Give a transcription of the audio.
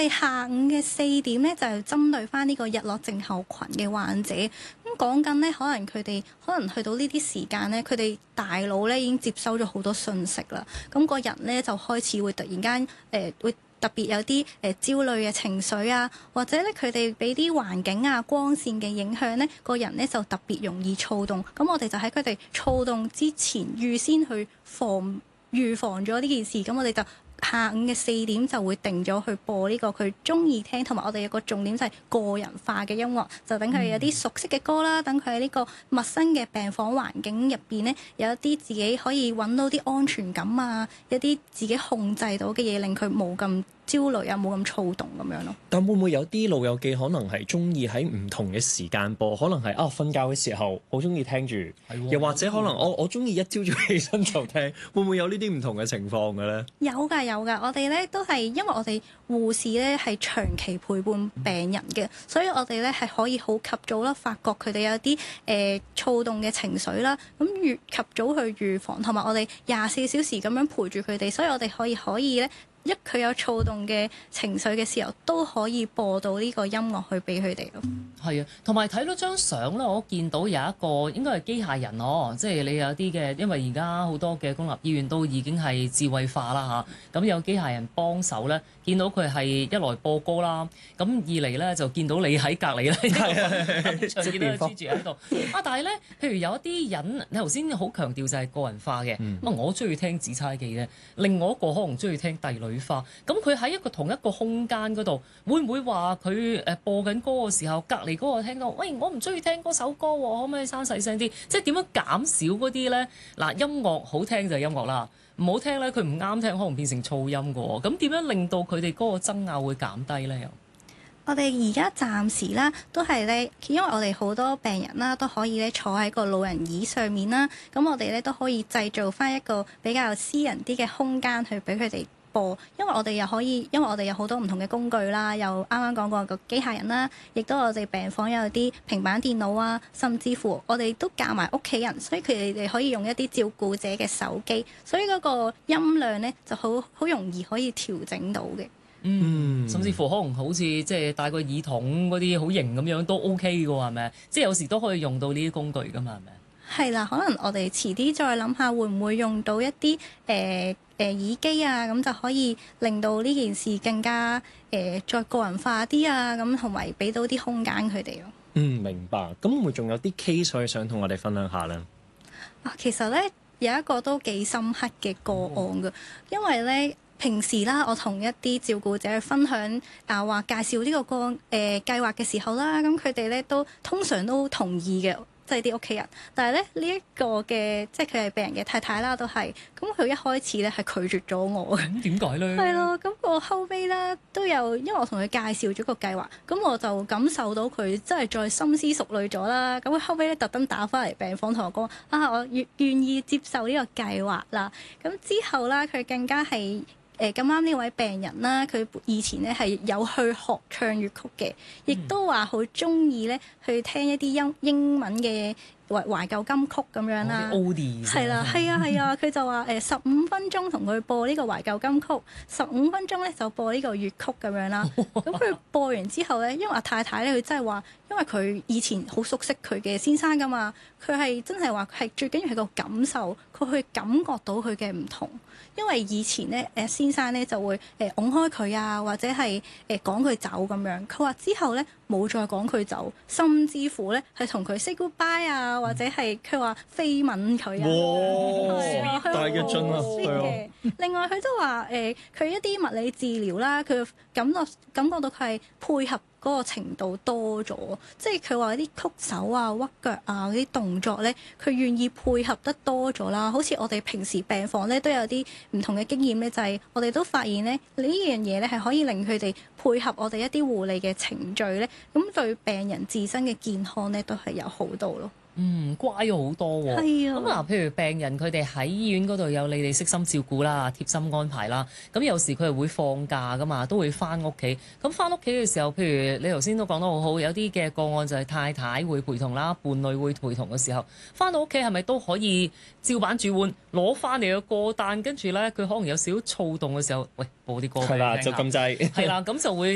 哋下午嘅4點咧，就係針對翻呢個日落症候群嘅患者。咁講緊咧，可能去到呢啲時間咧，佢哋大腦咧已經接收咗好多信息啦。咁個人咧就開始會突然間會特別有啲焦慮嘅情緒啊，或者咧佢哋俾啲環境啊光線嘅影響咧，個人咧就特別容易躁動。咁我哋就喺佢哋躁動之前預先去預防咗呢件事。咁我哋就下午嘅4點就會定咗去播呢個佢中意聽，同埋我哋有個重點就係個人化嘅音樂，就等佢有啲熟悉嘅歌啦，等佢喺呢個陌生嘅病房環境入邊呢，有一啲自己可以揾到啲安全感啊，一啲自己控制到嘅嘢，令佢冇咁焦慮啊，冇咁躁動咁樣咯。 但會唔會有啲老友記可能係中意喺唔同嘅時間播？可能係瞓覺嘅時候好中意聽住，又或者可能我中意一朝早起身就聽，會唔會有呢啲唔同嘅情況嘅咧？ 有㗎，我哋咧都係因為我哋護士咧係長期陪伴病人嘅，所以我哋咧係可以好及早啦，發覺佢哋有啲躁動嘅情緒啦，咁越及早去預防，同埋我哋24小時咁樣陪住佢哋，所以我哋可以咧。佢有躁動嘅情緒嘅時候，都可以播到呢個音樂去俾佢哋咯。 係啊，同埋睇到張相咧，我見到有一個應該係機械人咯，即係你有啲嘅，因為而家好多嘅公立醫院都已經係智慧化啦嚇，咁有機械人幫手咧，見到佢係一來播歌啦，咁二嚟咧就見到你喺隔離咧，長見到佢黐住喺度啊！但係咧，譬如有一啲人，你頭先好強調就係個人化嘅，我中意聽紫釵記嘅，另外一個可能中意聽帝女花，咁佢喺同一個空間嗰度，會唔會話佢播緊歌嘅時候，隔離嗰個聽到，喂，我唔中意聽嗰首歌喎，可唔可以刪細聲啲？即係點樣減少嗰啲咧？嗱，音樂好聽就係音樂啦，唔好聽咧，佢唔啱聽，可能變成噪音嘅喎。咁點樣令到佢哋嗰個爭拗會減低咧？又我哋而家暫時啦，都係咧，因為我哋好多病人啦，都可以咧坐喺個老人椅上面啦，咁我哋咧都可以製造翻一個比較私人啲嘅空間去俾佢哋播，因為我哋有好多唔同嘅工具啦，又啱啱講過個機械人啦，亦都我哋病房有啲平板電腦啊，甚至乎我哋都教埋屋企人，所以佢哋可以用一啲照顧者嘅手機，所以嗰個音量咧就好容易可以調整到嘅。 甚至乎可能好似即係戴個耳筒嗰啲好型咁樣都 OK 嘅喎，係咪？即係有時都可以用到呢啲工具㗎嘛，係咪？ 係啦，可能我哋遲啲再諗下，會唔會用到一啲耳機啊，咁就可以令到呢件事更加再個人化啲啊，咁同埋俾到啲空間佢哋咯。 明白。咁會唔會仲有啲 case 想同我哋分享下咧？ 其實咧有一個都幾深刻嘅個案㗎，因為咧。平時啦，我同一啲照顧者去分享話介紹呢個計劃嘅時候啦，咁佢哋咧都通常都同意嘅，即係啲屋企人。但係咧呢一個嘅即係佢係病人嘅太太啦，都係咁佢一開始咧係拒絕咗我嘅。 咁點解咧？ 係咯，咁我後尾咧都有，因為我同佢介紹咗個計劃，咁我就感受到佢真係再深思熟慮咗啦。咁佢後尾咧特登打翻嚟病房同我講我願意接受呢個計劃啦。咁之後啦，佢更加係。咁啱呢位病人啦，佢以前咧係有去學唱粵曲嘅，亦都話好中意咧去聽一啲英文嘅懷舊金曲咁樣啦。係啦，係啊，佢就話15分鐘同佢播呢個懷舊金曲，15分鐘咧就播呢個粵曲咁樣啦。咁佢播完之後咧，因為阿太太咧佢真係話，因為佢以前好熟悉佢嘅先生噶嘛，佢係真係話係最緊要係個感受，佢去感覺到佢嘅唔同。因為以前咧先生咧就會拱開佢啊，或者係趕佢走咁樣。佢話之後咧冇再趕佢走，甚至乎咧係同佢 say goodbye 啊，或者係佢話飛吻佢啊， 大嘅進啊！ 另外佢都話佢一啲物理治療啦，佢感覺到佢係配合嗰個程度多咗，即係佢話啲曲手啊、屈腳啊嗰啲動作咧，佢願意配合得多咗啦。好似我哋平時病房咧都有啲唔同嘅經驗咧，就係我哋都發現咧呢樣嘢咧係可以令佢哋配合我哋一啲護理嘅程序咧，咁對病人自身嘅健康咧都係有好到咯。 乖咗好多喎。係啊。咁譬如病人佢哋喺醫院嗰度有你哋悉心照顧啦、貼心安排啦。咁有時佢係會放假噶嘛，都會翻屋企。咁翻屋企嘅時候，譬如你頭先都講得好好，有啲嘅個案就係太太會陪同啦，伴侶會陪同嘅時候，翻到屋企係咪都可以照板煮碗攞翻嚟嘅歌單，跟住咧佢可能有少少躁動嘅時候，喂，播啲歌俾佢聽下。係啦，就咁滯。係啦，咁就會